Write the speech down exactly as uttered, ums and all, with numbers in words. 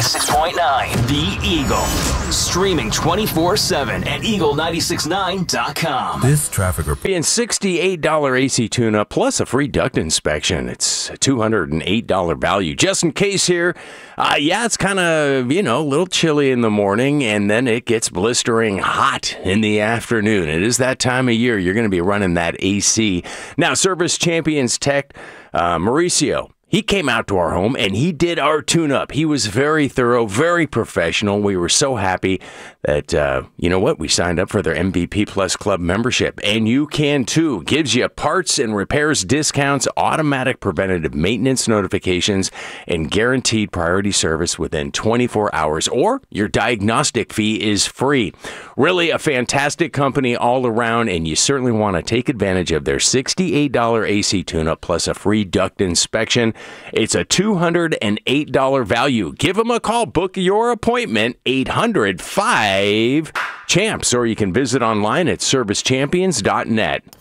ninety-six point nine The Eagle. Streaming twenty-four seven at eagle nine six nine dot com. This traffic report. And sixty-eight dollars A C tune-up plus a free duct inspection. It's a two hundred eight dollars value. Just in case here, uh, yeah, it's kind of, you know, a little chilly in the morning, and then it gets blistering hot in the afternoon. It is that time of year you're going to be running that A C. Now, Service Champions Tech, uh, Mauricio, he came out to our home and he did our tune-up. He was very thorough, very professional. We were so happy that, uh, you know what, we signed up for their M V P Plus Club membership. And you can too. Gives you parts and repairs discounts, automatic preventative maintenance notifications, and guaranteed priority service within twenty-four hours. Or your diagnostic fee is free. Really a fantastic company all around, and you certainly want to take advantage of their sixty-eight dollars A C tune-up plus a free duct inspection. It's a two hundred eight dollars value. Give them a call. Book your appointment, eight hundred five champs, or you can visit online at service champions dot net.